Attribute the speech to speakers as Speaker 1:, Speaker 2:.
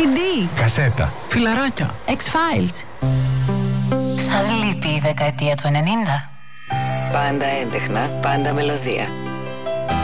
Speaker 1: CD,
Speaker 2: κασέτα,
Speaker 1: φιλαράκια, X-Files.
Speaker 3: Σας λείπει η δεκαετία του 90?
Speaker 4: Πάντα έντεχνα, πάντα μελωδία.